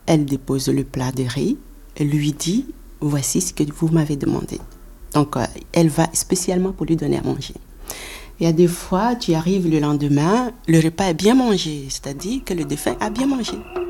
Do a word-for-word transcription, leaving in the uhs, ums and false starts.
elle dépose le plat de riz, elle lui dit, voici ce que vous m'avez demandé. Donc, euh, elle va spécialement pour lui donner à manger. Il y a des fois, tu arrives le lendemain, le repas est bien mangé, c'est-à-dire que le défunt a bien mangé.